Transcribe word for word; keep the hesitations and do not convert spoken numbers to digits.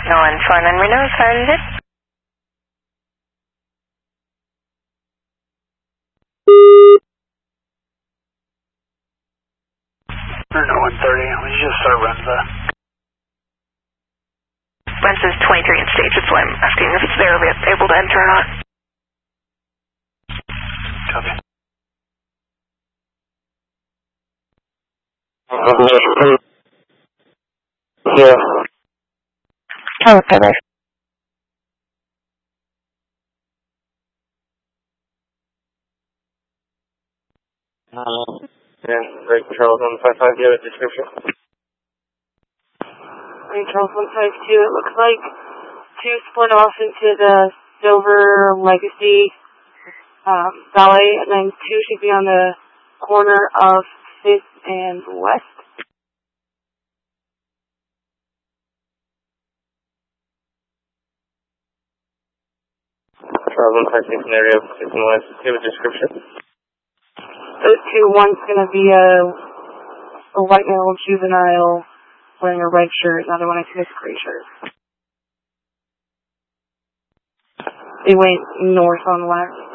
on Fun and Reno, Sergeant. Reno one thirty, we just start Renza. Renza's twenty-three in stage, that's why I'm asking if they're able to enter or not. Copy. Yeah. Oh, okay, right. Um, yeah, Ray Charles one five five, do you have a description? Ray Charles one five two, it looks like two split off into the Silver Legacy um, Valley, and then two should be on the corner of fifth and West. Charles one five six, an area of fifth and West, do you have a description? Those two, one's going to be a, a white male juvenile wearing a red shirt, another one I think is a gray shirt. They went north on left.